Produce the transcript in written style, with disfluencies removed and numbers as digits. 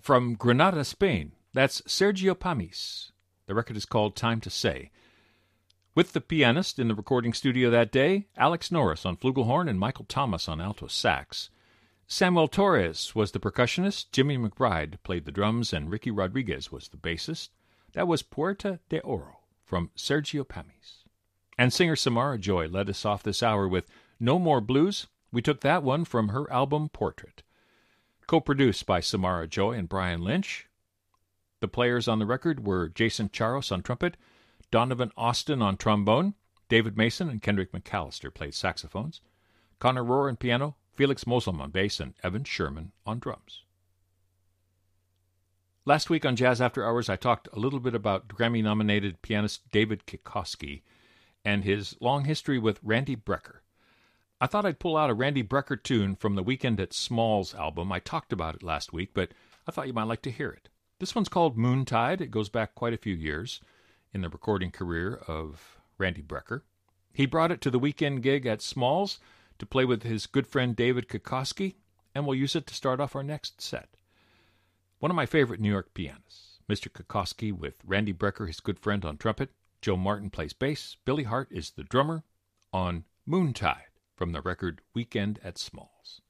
From Granada, Spain, that's Sergio Pamis. The record is called Time to Say. With the pianist in the recording studio that day, Alex Norris on flugelhorn and Michael Thomas on alto sax. Samuel Torres was the percussionist, Jimmy McBride played the drums, and Ricky Rodriguez was the bassist. That was Puerta de Oro from Sergio Pamis. And singer Samara Joy led us off this hour with No More Blues. We took that one from her album Portrait. Co-produced by Samara Joy and Brian Lynch. The players on the record were Jason Charos on trumpet, Donovan Austin on trombone, David Mason and Kendrick McAllister played saxophones, Connor Rohr on piano, Felix Moslem on bass, and Evan Sherman on drums. Last week on Jazz After Hours, I talked a little bit about Grammy-nominated pianist David Kikoski and his long history with Randy Brecker. I thought I'd pull out a Randy Brecker tune from the Weekend at Smalls album. I talked about it last week, but I thought you might like to hear it. This one's called Moontide. It goes back quite a few years in the recording career of Randy Brecker. He brought it to the weekend gig at Smalls to play with his good friend David Kikoski, and we'll use it to start off our next set. One of my favorite New York pianists, Mr. Kikoski with Randy Brecker, his good friend, on trumpet. Joe Martin plays bass. Billy Hart is the drummer on Moontide from the record Weekend at Smalls.